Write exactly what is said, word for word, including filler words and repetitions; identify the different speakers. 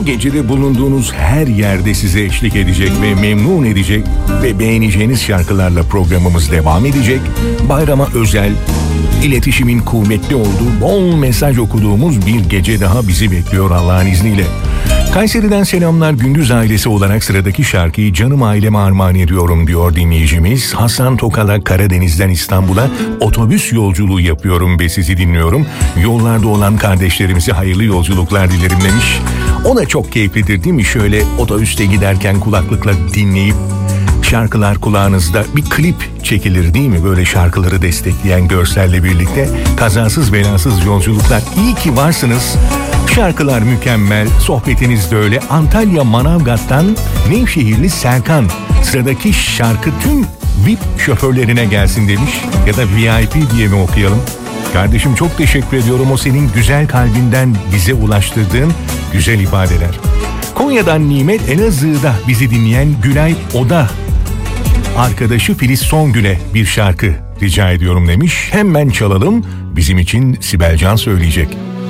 Speaker 1: Bu gecede bulunduğunuz her yerde size eşlik edecek ve memnun edecek ve beğeneceğiniz şarkılarla programımız devam edecek. Bayrama özel, iletişimin kuvvetli olduğu, bol mesaj okuduğumuz bir gece daha bizi bekliyor Allah'ın izniyle. Kayseri'den selamlar, Gündüz ailesi olarak sıradaki şarkıyı canım aileme armağan ediyorum diyor dinleyicimiz. Hasan Tokala, Karadeniz'den İstanbul'a otobüs yolculuğu yapıyorum ve sizi dinliyorum. Yollarda olan kardeşlerimize hayırlı yolculuklar dilerim demiş. O da çok keyiflidir değil mi? Şöyle otobüste giderken kulaklıkla dinleyip şarkılar kulağınızda, bir klip çekilir değil mi? Böyle şarkıları destekleyen görselle birlikte kazasız belasız yolculuklar. İyi ki varsınız. Şarkılar mükemmel, sohbetiniz de öyle. Antalya Manavgat'tan Nevşehirli Serkan. Sıradaki şarkı tüm V I P şoförlerine gelsin demiş. Ya da V I P diye mi okuyalım? Kardeşim çok teşekkür ediyorum. O senin güzel kalbinden bize ulaştırdığın güzel ifadeler. Konya'dan Nimet, Elazığ'da bizi dinleyen Gülay Oda arkadaşı Filiz Songül'e bir şarkı rica ediyorum demiş. Hemen çalalım. Bizim için Sibel Can söyleyecek.